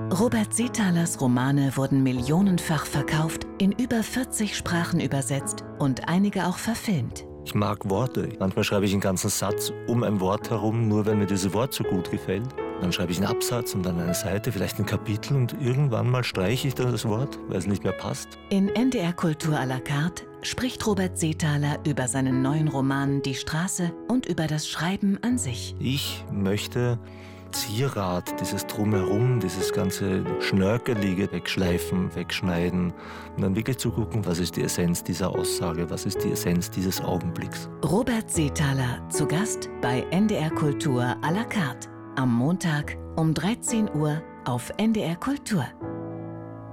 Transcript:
Robert Seethalers Romane wurden millionenfach verkauft, in über 40 Sprachen übersetzt und einige auch verfilmt. Ich mag Worte. Manchmal schreibe ich einen ganzen Satz um ein Wort herum, nur weil mir dieses Wort so gut gefällt. Dann schreibe ich einen Absatz und dann eine Seite, vielleicht ein Kapitel und irgendwann mal streiche ich dann das Wort, weil es nicht mehr passt. In NDR Kultur à la carte spricht Robert Seethaler über seinen neuen Roman Die Straße und über das Schreiben an sich. Ich möchte Zierat, dieses Drumherum, dieses ganze Schnörkelige wegschleifen, wegschneiden und dann wirklich zu gucken, was ist die Essenz dieser Aussage, was ist die Essenz dieses Augenblicks. Robert Seethaler zu Gast bei NDR Kultur à la carte am Montag um 13 Uhr auf NDR Kultur.